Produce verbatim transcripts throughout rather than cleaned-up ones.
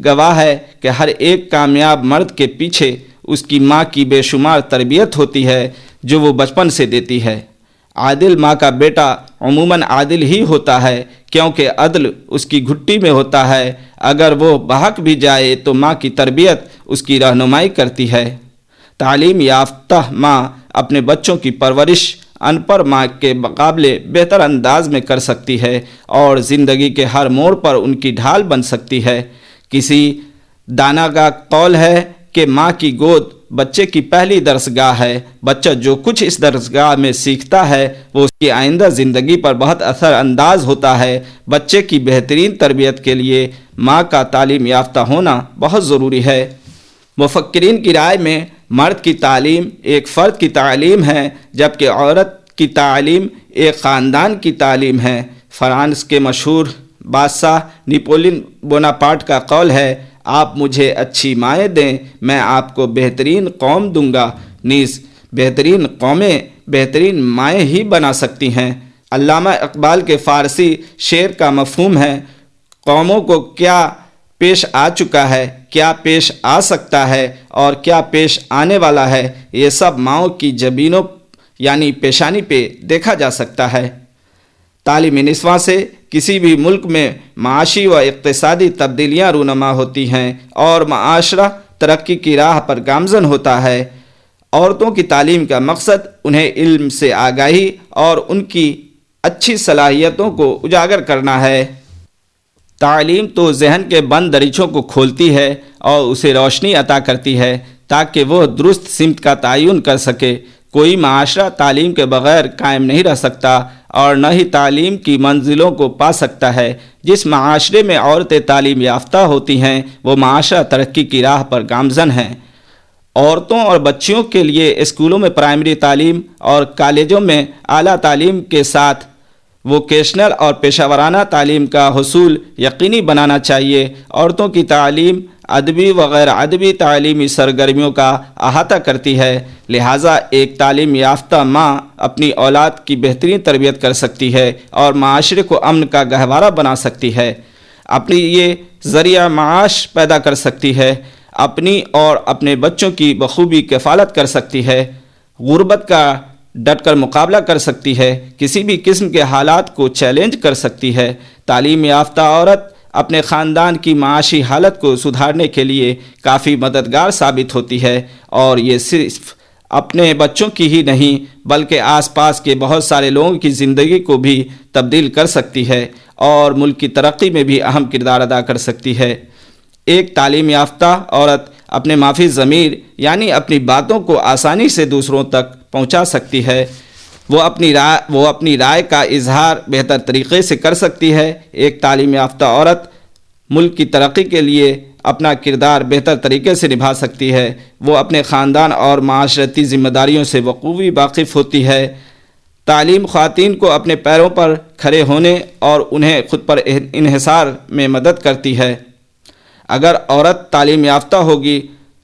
گواہ ہے کہ ہر ایک کامیاب مرد کے پیچھے اس کی ماں کی بے شمار تربیت ہوتی ہے جو وہ بچپن سے دیتی ہے۔ عادل ماں کا بیٹا عموماً عادل ہی ہوتا ہے، کیونکہ عدل اس کی گھٹی میں ہوتا ہے۔ اگر وہ بہک بھی جائے تو ماں کی تربیت اس کی رہنمائی کرتی ہے۔ تعلیم یافتہ ماں اپنے بچوں کی پرورش ان پڑھ ماں کے مقابلے بہتر انداز میں کر سکتی ہے اور زندگی کے ہر موڑ پر ان کی ڈھال بن سکتی ہے۔ کسی دانا کا قول ہے کہ ماں کی گود بچے کی پہلی درسگاہ ہے۔ بچہ جو کچھ اس درسگاہ میں سیکھتا ہے وہ اس کی آئندہ زندگی پر بہت اثر انداز ہوتا ہے۔ بچے کی بہترین تربیت کے لیے ماں کا تعلیم یافتہ ہونا بہت ضروری ہے۔ مفکرین کی رائے میں مرد کی تعلیم ایک فرد کی تعلیم ہے، جبکہ عورت کی تعلیم ایک خاندان کی تعلیم ہے۔ فرانس کے مشہور بادشاہ نپولین بوناپارٹ کا قول ہے، آپ مجھے اچھی مائیں دیں، میں آپ کو بہترین قوم دوں گا۔ نیز بہترین قومیں بہترین مائیں ہی بنا سکتی ہیں۔ علامہ اقبال کے فارسی شعر کا مفہوم ہے، قوموں کو کیا پیش آ چکا ہے، کیا پیش آ سکتا ہے اور کیا پیش آنے والا ہے، یہ سب ماؤں کی جبینوں یعنی پیشانی پہ دیکھا جا سکتا ہے۔ تعلیم نسواں سے کسی بھی ملک میں معاشی و اقتصادی تبدیلیاں رونما ہوتی ہیں اور معاشرہ ترقی کی راہ پر گامزن ہوتا ہے۔ عورتوں کی تعلیم کا مقصد انہیں علم سے آگاہی اور ان کی اچھی صلاحیتوں کو اجاگر کرنا ہے۔ تعلیم تو ذہن کے بند دریچوں کو کھولتی ہے اور اسے روشنی عطا کرتی ہے تاکہ وہ درست سمت کا تعین کر سکے۔ کوئی معاشرہ تعلیم کے بغیر قائم نہیں رہ سکتا اور نہ ہی تعلیم کی منزلوں کو پا سکتا ہے۔ جس معاشرے میں عورتیں تعلیم یافتہ ہوتی ہیں وہ معاشرہ ترقی کی راہ پر گامزن ہیں۔ عورتوں اور بچیوں کے لیے اسکولوں میں پرائمری تعلیم اور کالجوں میں اعلیٰ تعلیم کے ساتھ ووکیشنل اور پیشہ ورانہ تعلیم کا حصول یقینی بنانا چاہیے۔ عورتوں کی تعلیم ادبی و غیر ادبی تعلیمی سرگرمیوں کا احاطہ کرتی ہے، لہٰذا ایک تعلیم یافتہ ماں اپنی اولاد کی بہترین تربیت کر سکتی ہے اور معاشرے کو امن کا گہوارہ بنا سکتی ہے، اپنی یہ ذریعہ معاش پیدا کر سکتی ہے، اپنی اور اپنے بچوں کی بخوبی کفالت کر سکتی ہے، غربت کا ڈٹ کر مقابلہ کر سکتی ہے، کسی بھی قسم کے حالات کو چیلنج کر سکتی ہے۔ تعلیم یافتہ عورت اپنے خاندان کی معاشی حالت کو سدھارنے کے لیے کافی مددگار ثابت ہوتی ہے اور یہ صرف اپنے بچوں کی ہی نہیں بلکہ آس پاس کے بہت سارے لوگوں کی زندگی کو بھی تبدیل کر سکتی ہے اور ملک کی ترقی میں بھی اہم کردار ادا کر سکتی ہے۔ ایک تعلیم یافتہ عورت اپنے مافی ضمیر یعنی اپنی باتوں کو آسانی سے دوسروں تک پہنچا سکتی ہے، وہ اپنی رائے وہ اپنی رائے کا اظہار بہتر طریقے سے کر سکتی ہے۔ ایک تعلیم یافتہ عورت ملک کی ترقی کے لیے اپنا کردار بہتر طریقے سے نبھا سکتی ہے، وہ اپنے خاندان اور معاشرتی ذمہ داریوں سے بخوبی واقف ہوتی ہے۔ تعلیم خواتین کو اپنے پیروں پر کھڑے ہونے اور انہیں خود پر انحصار میں مدد کرتی ہے۔ اگر عورت تعلیم یافتہ ہوگی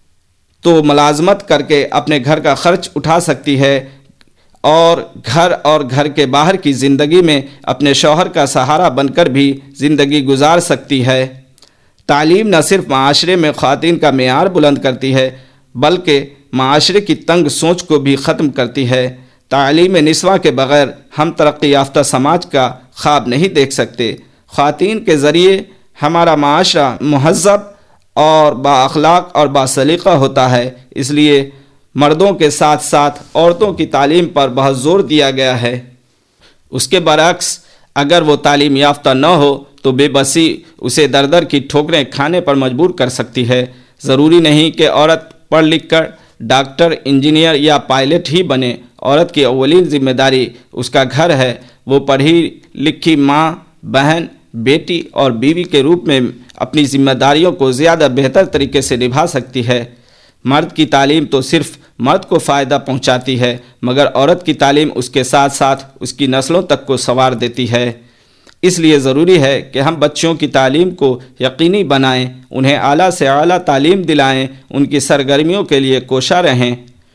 تو ملازمت کر کے اپنے گھر کا خرچ اٹھا سکتی ہے اور گھر اور گھر کے باہر کی زندگی میں اپنے شوہر کا سہارا بن کر بھی زندگی گزار سکتی ہے۔ تعلیم نہ صرف معاشرے میں خواتین کا معیار بلند کرتی ہے بلکہ معاشرے کی تنگ سوچ کو بھی ختم کرتی ہے۔ تعلیم نسواں کے بغیر ہم ترقی یافتہ سماج کا خواب نہیں دیکھ سکتے۔ خواتین کے ذریعے ہمارا معاشرہ مہذب اور با اخلاق اور با سلیقہ ہوتا ہے، اس لیے مردوں کے ساتھ ساتھ عورتوں کی تعلیم پر بہت زور دیا گیا ہے۔ اس کے برعکس اگر وہ تعلیم یافتہ نہ ہو تو بے بسی اسے در در کی ٹھوکریں کھانے پر مجبور کر سکتی ہے۔ ضروری نہیں کہ عورت پڑھ لکھ کر ڈاکٹر، انجینئر یا پائلٹ ہی بنے۔ عورت کی اولین ذمہ داری اس کا گھر ہے۔ وہ پڑھی لکھی ماں، بہن، بیٹی اور بیوی کے روپ میں اپنی ذمہ داریوں کو زیادہ بہتر طریقے سے نبھا سکتی ہے۔ مرد کی تعلیم تو صرف مرد کو فائدہ پہنچاتی ہے مگر عورت کی تعلیم اس کے ساتھ ساتھ اس کی نسلوں تک کو سنوار دیتی ہے۔ اس لیے ضروری ہے کہ ہم بچوں کی تعلیم کو یقینی بنائیں، انہیں اعلیٰ سے اعلیٰ تعلیم دلائیں، ان کی سرگرمیوں کے لیے کوشاں رہیں۔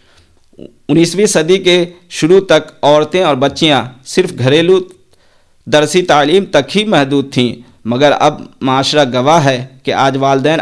انیسویں صدی کے شروع تک عورتیں اور بچیاں صرف گھریلو درسی تعلیم تک ہی محدود تھیں، مگر اب معاشرہ گواہ ہے کہ آج والدین